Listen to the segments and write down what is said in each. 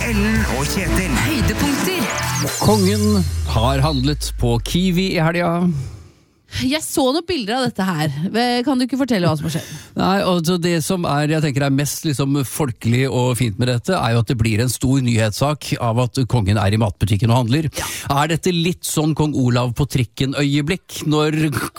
Ellen og Kjetil. Høydepunkter. Kongen har handlet på Kiwi i helga. Jeg så noen bilder av dette her. Kan du ikke fortelle hva som har skjedd? Nei, altså det som jeg tenker er mest liksom folkelig og fint med dette, er jo at det blir en stor nyhetssak av at kongen er i matbutikken og handler. Ja. Er dette litt sånn kong Olav på trikken-øyeblikk, når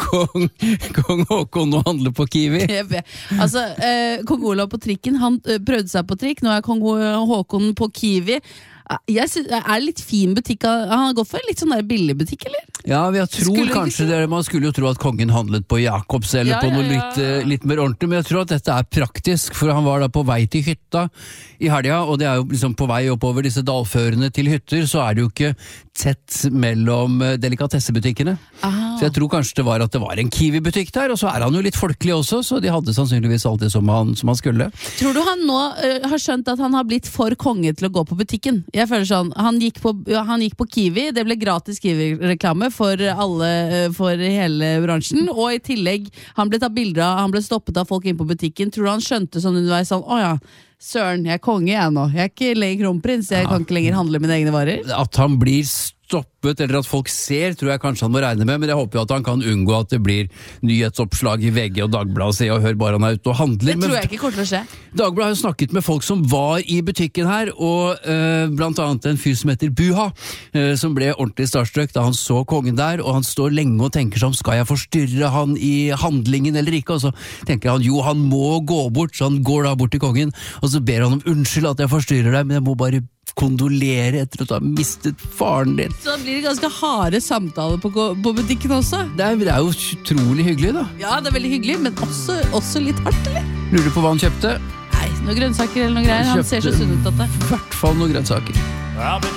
kong Håkon nå handler på Kiwi? Altså, kong Olav på trikken, han prøvde seg på trikk, nå er kong Håkon på Kiwi. Jeg synes, er det litt fin butikk? Han har gått for en litt sånn der billig butikk, eller? Ja, jeg tror kanskje det. Man skulle jo tro at kongen handlet på Jakobs eller på noe litt mer ordentlig, men jeg tror at dette er praktisk, for han var da på vei til hytta i helga, og det er jo liksom på vei oppover disse dalførene til hytter, så er det jo ikke tett mellom delikatessebutikkene. Aha. Så jeg tror kanskje det var en Kiwi-butikk der, og så er han jo litt folkelig også, så de hadde sannsynligvis alt det som han skulle. Tror du han nå har skjønt at han har blitt for konge til å gå på butikken? Jeg føler sånn, han gikk på Kiwi, det ble gratis Kiwi-reklame for alle, for hele bransjen, og i tillegg, han ble tatt bilder av, han ble stoppet av folk inn på butikken. Tror du han skjønte sånn underveis sånn, åja, søren, jeg er konge jeg nå, jeg er ikke lenger kronprins, jeg kan ikke lenger handle mine egne varer? At han blir stoppet, eller at folk ser, tror jeg kanskje han må regne med, men jeg håper jo at han kan unngå at det blir nyhetsoppslag i VG og Dagbladet, Se og Hør bare han er ute og handler. Det tror jeg ikke kommer til å skje. Dagbladet har jo snakket med folk som var i butikken her, og blant annet en fyr som heter Buha, som ble ordentlig starstruck da han så kongen der, og han står lenge og tenker sånn, skal jeg forstyrre han i handlingen eller ikke? Og så tenker han, jo, han må gå bort, så han går da bort til kongen, og så ber han om unnskyld at jeg forstyrrer deg, men jeg må bare kondolere etter at du har mistet faren din. Så da blir det ganske harde samtaler på butikken også? Det er jo utrolig hyggelig da. Ja, det er veldig hyggelig, men også litt hardt, eller? Lurer du på hva han kjøpte? Nei, noen grønnsaker eller noe greier. Han ser så sunn ut at det. I hvert fall noen grønnsaker.